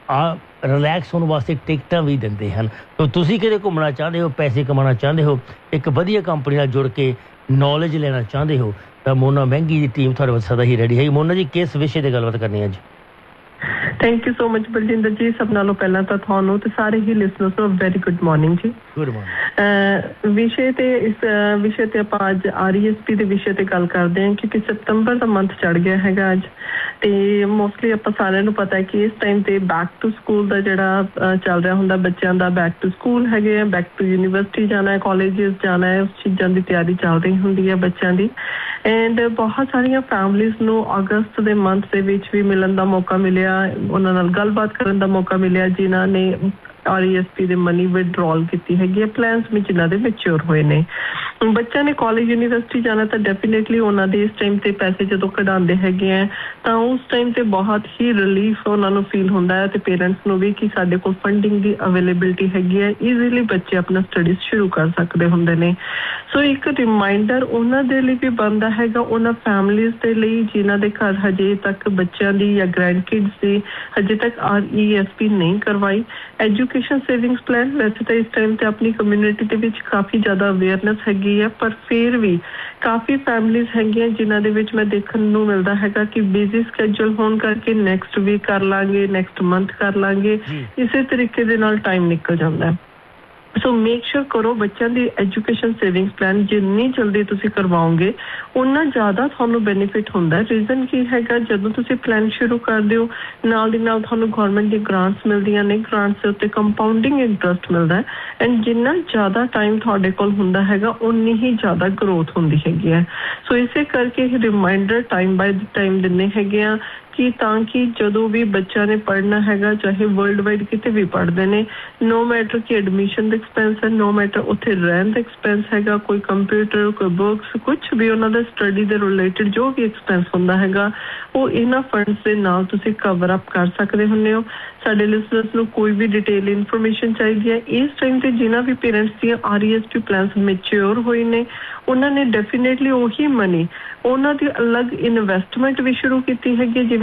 रिलैक्स होने वास्ते टिकटां भी दिंदे हैं। तो तुसीं किते घूमना चाहते हो, पैसे कमाना चाहते हो, एक वधिया कंपनी नाल जुड़ के नॉलेज लेना चाहते हो तो मोना महंगी की टीम थोड़े सदा ही रेडी है। मोना जी किस विषय की गलबात करनी है अज? Thank you so much Baljinder जी। सब नालों पहला तो थानू ते सारे ही लिसनर्स ਨੂੰ वेरी गुड मॉर्निंग जी। Good morning. विषय ते इस विषय ते ਆਪਾਂ ਅੱਜ आरईएसपी ਦੇ ਵਿਸ਼ੇ ਤੇ ਗੱਲ ਕਰਦੇ ਹਾਂ ਕਿਉਂਕਿ ਸਤੰਬਰ ਦਾ ਮੰਥ ਚੜ ਗਿਆ ਹੈਗਾ ਅੱਜ ਤੇ ਮੋਸਟਲੀ ਆਪਾਂ ਸਾਰਿਆਂ ਨੂੰ ਪਤਾ ਹੈ ਕਿ ਇਸ ਟਾਈਮ ਤੇ ਬੈਕ ਟੂ ਸਕੂਲ ਦਾ ਜਿਹੜਾ ਚੱਲ ਰਿਹਾ ਹੁੰਦਾ ਬੱਚਿਆਂ ਦਾ, ਬੈਕ ਟੂ ਸਕੂਲ ਹੈਗੇ ਆ, ਬੈਕ ਟੂ ਯੂਨੀਵਰਸਿਟੀ ਜਾਣਾ ਹੈ, ਕਾਲਜਸ ਜਾਣਾ ਹੈ, ਉਸ ਚੀਜ਼ਾਂ ਦੀ ਤਿਆਰੀ ਚੱਲ ਰਹੀ ਹੁੰਦੀ ਹੈ ਬੱਚਿਆਂ ਦੀ। ਐਂਡ ਬਹੁਤ ਸਾਰੀਆਂ ਫੈਮਲੀਜ਼ ਨੂੰ ਅਗਸਤ ਦੇ ਮੰਥ ਦੇ ਵਿੱਚ ਵੀ ਮਿਲਣ ਦਾ ਮੌਕਾ ਮਿਲਿਆ, ਉਹਨਾਂ ਨਾਲ ਗੱਲਬਾਤ ਕਰਨ ਦਾ ਮੌਕਾ ਮਿਲਿਆ ਜਿਨ੍ਹਾਂ ਨੇ ਆਰਈਐਸਪੀ ਦੇ ਮਨੀ ਵਿਡਰੋਲ ਕੀਤੀ ਹੈਗੀ ਹੈ ਪਲਾਨਸ ਵਿੱਚ ਜਿਨ੍ਹਾਂ ਦੇ ਮੈਚੁਰ ਹੋਏ ਨੇ। ਬੱਚਿਆਂ ਨੇ ਕਾਲਜ ਯੂਨੀਵਰਸਿਟੀ ਜਾਣਾ ਤਾਂ ਡੈਫੀਨੇਟਲੀ ਉਹਨਾਂ ਦੇ ਇਸ ਟਾਈਮ ਤੇ ਪੈਸੇ ਜਦੋਂ ਕਢਾਉਂਦੇ ਹੈਗੇ ਆ ਤਾਂ ਉਸ ਟਾਈਮ ਤੇ ਬਹੁਤ ਹੀ ਰਿਲੀਫ ਉਹਨਾਂ ਨੂੰ ਫੀਲ ਹੁੰਦਾ ਹੈ ਤੇ ਪੇਰੈਂਟਸ ਨੂੰ ਵੀ ਕਿ ਸਾਡੇ ਕੋਲ ਫੰਡਿੰਗ ਦੀ ਅਵੇਲੇਬਿਲਿਟੀ ਹੈਗੀ ਹੈ, ਈਜ਼ੀਲੀ ਬੱਚੇ ਆਪਣਾ ਸਟੱਡੀਜ਼ ਸ਼ੁਰੂ ਕਰ ਸਕਦੇ ਹੁੰਦੇ ਨੇ। ਸੋ ਇੱਕ ਰਿਮਾਈਂਡਰ ਉਹਨਾਂ ਦੇ ਲਈ ਵੀ ਬਣਦਾ ਹੈਗਾ, ਉਹਨਾਂ ਫੈਮਲੀਜ਼ ਦੇ ਲਈ ਜਿਨ੍ਹਾਂ ਦੇ ਘਰ ਹਜੇ ਤੱਕ ਬੱਚਿਆਂ ਦੀ ਜਾਂ ਗ੍ਰੈਂਡ ਕਿਡਸ ਦੀ ਹਜੇ ਤੱਕ ਆਰਈਐਸਪੀ ਨਹੀਂ ਕਰਵਾਈ। ਐਜੂਕੇਸ਼ਨ ਸੇਵਿੰਗਸ ਪਲਾਨ ਵੈਸੇ ਤਾਂ ਇਸ ਟਾਈਮ ਤੇ ਆਪਣੀ ਕਮਿਊਨਿਟੀ ਦੇ ਵਿੱਚ ਕਾਫੀ ਜ਼ਿਆਦਾ ਅਵੇਅਰਨੈਸ ਹੈਗੀ ਹੈ, ਪਰ ਫਿਰ ਵੀ ਕਾਫੀ ਫੈਮਲੀਜ਼ ਹੈਗੀਆਂ ਜਿਨ੍ਹਾਂ ਦੇ ਵਿੱਚ ਮੈਂ ਦੇਖਣ ਨੂੰ ਮਿਲਦਾ ਹੈਗਾ ਕਿ ਬਿਜ਼ੀ ਸਕੈਜੂਲ ਹੋਣ ਕਰਕੇ ਨੈਕਸਟ ਵੀਕ ਕਰ ਲਾਂਗੇ, ਨੈਕਸਟ ਮੰਥ ਕਰ ਲਾਂਗੇ, ਇਸੇ ਤਰੀਕੇ ਦੇ ਨਾਲ ਟਾਈਮ ਨਿਕਲ ਜਾਂਦਾ ਹੈ। ਸੋ ਮੇਕ ਸ਼ੋਰ ਕਰੋ ਬੱਚਿਆਂ ਦੀ ਐਜੂਕੇਸ਼ਨ ਸੇਵਿੰਗਸ ਪਲਾਨ ਜਿੰਨੀ ਜਲਦੀ ਤੁਸੀਂ ਕਰਵਾਓਗੇ ਉਨਾ ਜ਼ਿਆਦਾ ਤੁਹਾਨੂੰ ਬੈਨੀਫਿਟ ਹੁੰਦਾ। ਰੀਜ਼ਨ ਕੀ ਹੈਗਾ, ਜਦੋਂ ਤੁਸੀਂ ਪਲਾਨ ਸ਼ੁਰੂ ਕਰਦੇ ਹੋ ਨਾਲ ਦੀ ਨਾਲ ਤੁਹਾਨੂੰ ਗਵਰਨਮੈਂਟ ਦੀ ਗ੍ਰਾਂਟਸ ਮਿਲਦੀਆਂ ਨੇ, ਗ੍ਰਾਂਟਸ ਦੇ ਉੱਤੇ ਕੰਪਾਊਂਡਿੰਗ ਇੰਟਰਸਟ ਮਿਲਦਾ ਹੈ ਐਂਡ ਜਿੰਨਾ ਜ਼ਿਆਦਾ ਟਾਈਮ ਤੁਹਾਡੇ ਕੋਲ ਹੁੰਦਾ ਹੈਗਾ ਉਨੀ ਹੀ ਜ਼ਿਆਦਾ ਗਰੋਥ ਹੁੰਦੀ ਹੈਗੀ ਹੈ। ਸੋ ਇਸੇ ਕਰਕੇ ਇਹ ਰਿਮਾਈਂਡਰ ਟਾਈਮ ਬਾਏ ਟਾਈਮ ਦਿੰਦੇ ਹੈਗੇ ਆ ਕਿ ਤਾਂ ਕਿ ਜਦੋਂ ਵੀ ਬੱਚਿਆਂ ਨੇ ਪੜ੍ਹਨਾ ਹੈਗਾ ਚਾਹੇ ਵਰਲਡ ਵਾਈਡ ਕਿਤੇ ਵੀ ਪੜ੍ਹਦੇ ਨੇ, ਨੋ ਮੈਟਰ ਕਿ ਐਡਮਿਸ਼ਨ ਦਾ ਐਕਸਪੈਂਸ ਹੈ, ਨੋ ਮੈਟਰ ਉੱਥੇ ਰਹਿਣ ਦਾ ਐਕਸਪੈਂਸ ਹੈਗਾ, ਕੋਈ ਕੰਪਿਊਟਰ, ਕੋਈ ਬੁੱਕਸ, ਕੁਛ ਵੀ ਉਹਨਾਂ ਦਾ ਸਟੱਡੀ ਦੇ ਰਿਲੇਟਡ ਜੋ ਵੀ ਐਕਸਪੈਂਸ ਹੁੰਦਾ ਹੈਗਾ ਉਹ ਇਹਨਾਂ ਫੰਡਸ ਦੇ ਨਾਲ ਤੁਸੀਂ ਕਵਰ ਅਪ ਕਰ ਸਕਦੇ ਹੁੰਦੇ ਹੋ। ਸਾਡੇ ਲਿਸਨਰਸ ਨੂੰ ਕੋਈ ਵੀ ਡਿਟੇਲ ਇਨਫੋਰਮੇਸ਼ਨ ਚਾਹੀਦੀ ਹੈ ਇਸ ਟਾਈਮ ਤੇ ਜਿਨ੍ਹਾਂ ਵੀ ਪੇਰੈਂਟਸ ਦੀਆਂ ਆਰਈਐਸਪੀ ਪਲਾਨਸ ਮੈਚਿਓਰ ਹੋਏ ਨੇ ਉਹਨਾਂ ਨੇ ਡੈਫੀਨੇਟਲੀ ਉਹੀ ਮਨੀ ਉਹਨਾਂ ਦੀ ਅਲੱਗ ਇਨਵੈਸਟਮੈਂਟ ਵੀ ਸ਼ੁਰੂ ਕੀਤੀ ਹੈਗੀ, ਜਿਵੇਂ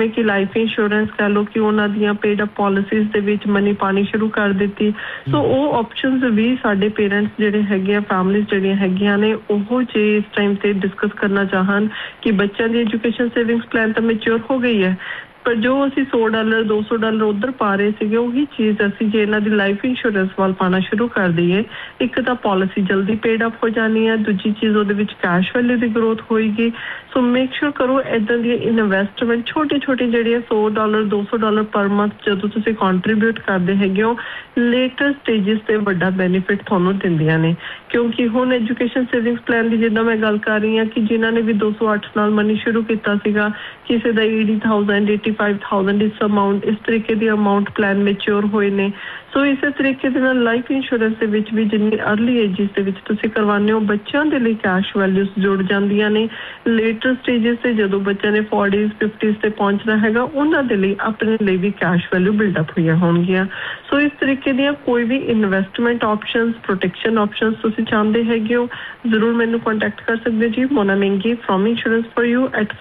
ਜਿਵੇਂ ਕਿ ਲਾਈਫ ਇੰਸ਼ੋਰੈਂਸ ਕਹ ਲਓ ਕਿ ਉਹਨਾਂ ਦੀਆਂ ਪੇਡ ਅਪ ਪਾਲਿਸੀਜ਼ ਦੇ ਵਿੱਚ ਮਨੀ ਪਾਣੀ ਸ਼ੁਰੂ ਕਰ ਦਿੱਤੀ। ਸੋ ਉਹ ਆਪਸ਼ਨਸ ਵੀ ਸਾਡੇ ਪੇਰੈਂਟਸ ਜਿਹੜੇ ਹੈਗੇ ਆ, ਫੈਮਿਲੀਜ਼ ਜਿਹੜੀਆਂ ਹੈਗੀਆਂ ਨੇ, ਉਹ ਜੇ ਇਸ ਟਾਈਮ ਤੇ ਡਿਸਕਸ ਕਰਨਾ ਚਾਹਣ ਕਿ ਬੱਚਿਆਂ ਦੀ ਐਜੂਕੇਸ਼ਨ ਸੇਵਿੰਗਸ ਪਲਾਨ ਤਾਂ ਮੈਚੁਰ ਹੋ ਗਈ ਹੈ, ਪਰ ਜੋ ਅਸੀਂ $100 $200 ਉਧਰ ਪਾ ਰਹੇ ਸੀਗੇ, ਉਹੀ ਚੀਜ਼ ਅਸੀਂ ਜੇ ਇਹਨਾਂ ਦੀ ਲਾਈਫ ਇੰਸ਼ੋਰੈਂਸ ਵੱਲ ਪਾਣਾ ਸ਼ੁਰੂ ਕਰ ਦਈਏ, ਇੱਕ ਤਾਂ ਪਾਲਿਸੀ ਜਲਦੀ ਪੇਡ ਅਪ ਹੋ ਜਾਣੀ ਹੈ, ਦੂਜੀ ਚੀਜ਼ ਉਹਦੇ ਵਿੱਚ ਕੈਸ਼ ਵੈਲਿਊ ਦੀ ਗਰੋਥ ਹੋਏਗੀ। ਸੋ ਮੇਕ ਸ਼ੋਰ ਕਰੋ ਇਦਾਂ ਦੀ ਇਨਵੈਸਟਮੈਂਟ ਛੋਟੀ ਜਿਹੜੀਆਂ $100 $200 ਪਰ ਮੰਥ ਜਦੋਂ ਤੁਸੀਂ ਕੰਟਰੀਬਿਊਟ ਕਰਦੇ ਹੈਗੇ ਹੋ, ਲੇਟਰ ਸਟੇਜਸ ਤੇ ਵੱਡਾ ਬੈਨੀਫਿਟ ਤੁਹਾਨੂੰ ਦਿੰਦੀਆਂ ਨੇ। ਕਿਉਂਕਿ ਹੁਣ ਐਜੂਕੇਸ਼ਨ ਸੇਵਿੰਗਸ ਪਲਾਨ ਦੀ ਜਿੱਦਾਂ ਮੈਂ ਗੱਲ ਕਰ ਰਹੀ ਹਾਂ ਕਿ ਜਿਨ੍ਹਾਂ ਨੇ ਵੀ 208 ਨਾਲ ਮਨੀ ਸ਼ੁਰੂ ਕੀਤਾ ਸੀਗਾ, ਕਿਸੇ ਦਾ 80,000 85,000 ਇਸ ਅਮਾਊਂਟ, ਇਸ ਤਰੀਕੇ ਦੀ ਅਮਾਊਂਟ ਪਲਾਨ ਮੈਚੁਰ ਹੋਏ ਨੇ। ਸੋ ਇਸੇ ਤਰੀਕੇ ਦੇ ਨਾਲ ਲਾਈਫ ਇੰਸ਼ੋਰੈਂਸ ਦੇ ਵਿੱਚ ਵੀ ਜਿੰਨੀ ਅਰਲੀ ਏਜਿਸ ਦੇ ਵਿੱਚ ਤੁਸੀਂ ਕਰਵਾਉਂਦੇ ਹੋ, ਬੱਚਿਆਂ ਦੇ ਲਈ ਕੈਸ਼ ਵੈਲਿਊਸ ਜੁੜ ਜਾਂਦੀਆਂ ਨੇ। ਲੇਟਰ ਸਟੇਜਸ ਤੇ ਜਦੋਂ ਬੱਚਿਆਂ ਨੇ 40s 50s ਤੇ ਪਹੁੰਚਣਾ ਹੈਗਾ, ਉਹਨਾਂ ਦੇ ਲਈ ਆਪਣੇ ਲਈ ਵੀ ਕੈਸ਼ ਵੈਲਿਊ ਬਿਲਡਅਪ ਹੋਈਆਂ ਹੋਣਗੀਆਂ। ਸੋ ਇਸ ਤਰੀਕੇ ਦੀਆਂ ਕੋਈ ਵੀ ਇਨਵੈਸਟਮੈਂਟ ਆਪਸ਼ਨਸ, ਪ੍ਰੋਟੈਕਸ਼ਨ ਆਪਸ਼ਨਸ ਤੁਸੀਂ ਚਾਹੁੰਦੇ ਹੈਗੇ ਹੋ, ਜ਼ਰੂਰ ਮੈਨੂੰ ਕੰਟੈਕਟ ਕਰ ਸਕਦੇ ਜੀ। ਮੋਨਾ ਮਹਿੰਗੀ from insurance for you at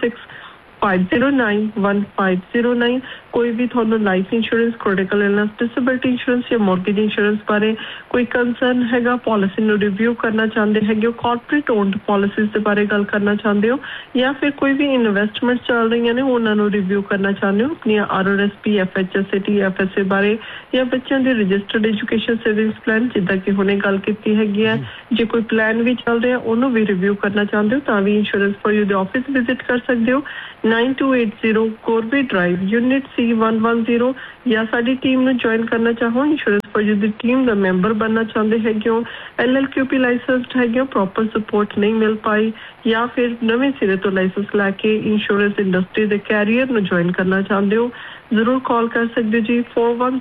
416-509-1509। ਕੋਈ ਵੀ ਤੁਹਾਨੂੰ life insurance, critical illness, disability insurance ਜਾਂ ਮੌਰਗੇਜ ਇੰਸ਼ੋਰੈਂਸ ਬਾਰੇ ਕੋਈ ਕੰਸਰਨ ਹੈਗਾ, ਪਾਲਿਸੀ ਨੂੰ ਰਿਵਿਊ ਕਰਨਾ ਚਾਹੁੰਦੇ ਹੈਗੇ ਹੋ, ਕਾਰਪੋਰੇਟ ਓਨਡ ਪਾਲਿਸੀਜ਼ ਦੇ ਬਾਰੇ ਗੱਲ ਕਰਨਾ ਚਾਹੁੰਦੇ ਹੋ, ਜਾਂ ਫਿਰ ਕੋਈ ਵੀ ਇਨਵੈਸਟਮੈਂਟ ਚੱਲ ਰਹੀਆਂ ਨੇ ਉਹਨਾਂ ਨੂੰ ਰਿਵਿਊ ਕਰਨਾ ਚਾਹੁੰਦੇ ਹੋ ਆਪਣੀਆਂ RRSP, FHSAT, FSA ਬਾਰੇ, ਜਾਂ ਬੱਚਿਆਂ ਦੇ ਰਜਿਸਟਰਡ ਐਜੂਕੇਸ਼ਨ ਸੇਵਿੰਗਸ ਪਲਾਨ ਜਿੱਦਾਂ ਕਿ ਹੁਣੇ ਗੱਲ ਕੀਤੀ ਹੈਗੀ ਹੈ, ਜੇ ਕੋਈ ਪਲਾਨ ਵੀ ਚੱਲ ਰਿਹਾ ਉਹਨੂੰ ਵੀ ਰਿਵਿਊ ਕਰਨਾ ਚਾਹੁੰਦੇ ਹੋ, ਤਾਂ ਵੀ ਇੰਸ਼ੋਰੈਂਸ ਫॉर ਯੂ ਦੇ ਆਫਿਸ ਵਿਜ਼ਿਟ ਕਰ ਸਕਦੇ ਹੋ। 9280 ਕੋਰਬੀ ਡਰਾਈਵ, ਯੂਨਿਟ C110। ਜਾਂ ਸਾਡੀ ਟੀਮ ਨੂੰ ਜੁਆਇਨ ਕਰਨਾ ਚਾਹੋ, insurance for you the team the member ਬਣਨਾ ਚਾਹੁੰਦੇ ਹੈਗੇ ਹੋ, LLQP ਲਾਇਸੈਂਸਡ ਹੈਗੇ ਹੋ, ਪ੍ਰੋਪਰ ਸਪੋਰਟ ਨਹੀਂ ਮਿਲ ਪਾਈ, ਜਾਂ ਫਿਰ ਨਵੇਂ ਸਿਰੇ ਤੋਂ ਲਾਇਸੈਂਸ ਲੈ ਕੇ ਇੰਸ਼ੋਰੈਂਸ ਇੰਡਸਟਰੀ ਦੇ ਕੈਰੀਅਰ ਨੂੰ ਜੁਆਇਨ ਕਰਨਾ ਚਾਹੁੰਦੇ ਹੋ, ਜ਼ਰੂਰ ਕਾਲ ਕਰ ਸਕਦੇ ਹੋ ਜੀ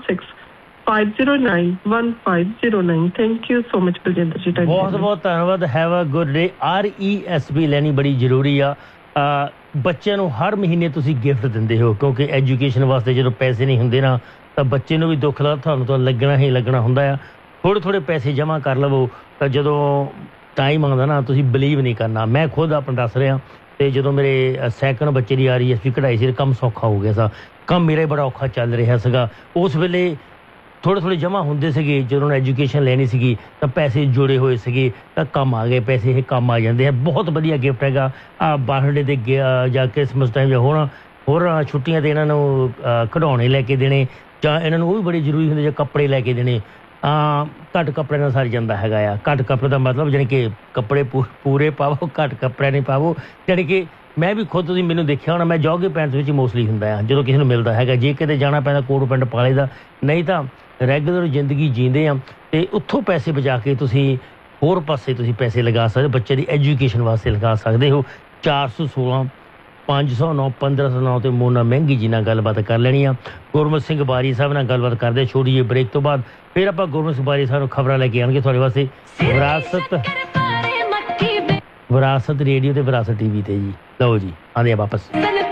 416-509-1509। Thank you so much Baljinder ਜੀ। ਬਹੁਤ ਧੰਨਵਾਦ। Have a good day. RESP ਲੈਣੀ ਬੜੀ ਜ਼ਰੂਰੀ ਆ। ਬੱਚਿਆਂ ਨੂੰ ਹਰ ਮਹੀਨੇ ਤੁਸੀਂ ਗਿਫਟ ਦਿੰਦੇ ਹੋ, ਕਿਉਂਕਿ ਐਜੂਕੇਸ਼ਨ ਵਾਸਤੇ ਜਦੋਂ ਪੈਸੇ ਨਹੀਂ ਹੁੰਦੇ ਨਾ ਤਾਂ ਬੱਚੇ ਨੂੰ ਵੀ ਦੁੱਖ ਲੱਗਦਾ, ਤੁਹਾਨੂੰ ਤਾਂ ਲੱਗਣਾ ਹੀ ਲੱਗਣਾ ਹੁੰਦਾ ਆ। ਥੋੜ੍ਹੇ ਪੈਸੇ ਜਮ੍ਹਾਂ ਕਰ ਲਵੋ ਤਾਂ ਜਦੋਂ ਟਾਈਮ ਆਉਂਦਾ ਨਾ, ਤੁਸੀਂ ਬਿਲੀਵ ਨਹੀਂ ਕਰਨਾ। ਮੈਂ ਖੁਦ ਆਪਣਾ ਦੱਸ ਰਿਹਾ, ਅਤੇ ਜਦੋਂ ਮੇਰੇ ਸੈਕੰਡ ਬੱਚੇ ਦੀ RESP ਕਢਾਈ ਸੀ, ਕੰਮ ਸੌਖਾ ਹੋ ਗਿਆ ਸੀ। ਕੰਮ ਮੇਰਾ ਹੀ ਬੜਾ ਔਖਾ ਚੱਲ ਰਿਹਾ ਸੀਗਾ। ਉਸ ਵੇਲੇ ਥੋੜ੍ਹੇ ਜਮ੍ਹਾਂ ਹੁੰਦੇ ਸੀਗੇ, ਜਦੋਂ ਉਹਨੇ ਐਜੂਕੇਸ਼ਨ ਲੈਣੀ ਸੀਗੀ ਤਾਂ ਪੈਸੇ ਜੁੜੇ ਹੋਏ ਸੀਗੇ, ਤਾਂ ਕੰਮ ਆ ਗਏ ਪੈਸੇ, ਇਹ ਕੰਮ ਆ ਜਾਂਦੇ ਹੈ। ਬਹੁਤ ਵਧੀਆ ਗਿਫਟ ਹੈਗਾ। ਬਰਥਡੇ 'ਤੇ ਜਾਂ ਕ੍ਰਿਸਮਸ ਟਾਈਮ ਜਾਂ ਹੋਰ ਛੁੱਟੀਆਂ 'ਤੇ ਇਹਨਾਂ ਨੂੰ ਖਿਡੌਣੇ ਲੈ ਕੇ ਦੇਣੇ, ਜਾਂ ਇਹਨਾਂ ਨੂੰ ਉਹ ਵੀ ਬੜੀ ਜ਼ਰੂਰੀ ਹੁੰਦੇ, ਜਾਂ ਕੱਪੜੇ ਲੈ ਕੇ ਦੇਣੇ। ਘੱਟ ਕੱਪੜੇ ਨਾਲ ਸਰ ਜਾਂਦਾ ਹੈਗਾ ਆ। ਘੱਟ ਕੱਪੜੇ ਦਾ ਮਤਲਬ ਜਾਣੀ ਕਿ ਕੱਪੜੇ ਪੂਰੇ ਪਾਵੋ, ਘੱਟ ਕੱਪੜੇ ਨਹੀਂ ਪਾਵੋ। ਜਾਣੀ ਕਿ ਮੈਂ ਵੀ ਖੁਦ, ਤੁਸੀਂ ਮੈਨੂੰ ਦੇਖਿਆ ਹੋਣਾ, ਮੈਂ ਜੋਗੇ ਪੈਂਟਸ ਵਿੱਚ ਮੋਸਟਲੀ ਹੁੰਦਾ ਆ ਜਦੋਂ ਕਿਸੇ ਨੂੰ ਮਿਲਦਾ ਹੈਗਾ। ਜੇ ਕਿਤੇ ਜਾਣਾ ਪੈਂਦਾ ਕੋਟ ਪੈਂਟ ਪਾ ਲਈਦਾ, ਨਹੀਂ ਤਾਂ ਰੈਗੂਲਰ ਜ਼ਿੰਦਗੀ ਜੀਂਦੇ ਆ। ਅਤੇ ਉੱਥੋਂ ਪੈਸੇ ਬਚਾ ਕੇ ਤੁਸੀਂ ਹੋਰ ਪਾਸੇ ਤੁਸੀਂ ਪੈਸੇ ਲਗਾ ਸਕਦੇ, ਬੱਚੇ ਦੀ ਐਜੂਕੇਸ਼ਨ ਵਾਸਤੇ ਲਗਾ ਸਕਦੇ ਹੋ। 416 509 1509 ਤੇ ਮੋਨਾ ਮਹਿੰਗੀ ਜੀ ਨਾਲ ਗੱਲਬਾਤ ਕਰ ਲੈਣੀ ਆ। ਗੁਰਮਤ ਸਿੰਘ ਬਾਰੀ ਸਾਹਿਬ ਨਾਲ ਗੱਲਬਾਤ ਕਰਦੇ ਛੋਟੀ ਜਿਹੀ ਬ੍ਰੇਕ ਤੋਂ ਬਾਅਦ। ਫਿਰ ਆਪਾਂ ਗੁਰਮਤ ਸਿੰਘ ਬਾਰੀ ਸਾਹਿਬ ਨੂੰ ਖਬਰਾਂ ਲੈ ਕੇ ਆਉਣਗੇ ਤੁਹਾਡੇ ਵਾਸਤੇ ਵਿਰਾਸਤ ਰੇਡੀਓ ਤੇ ਵਿਰਾਸਤ TV ਤੇ ਜੀ। ਲਓ ਜੀ, ਆਉਂਦੇ ਆ ਵਾਪਸ।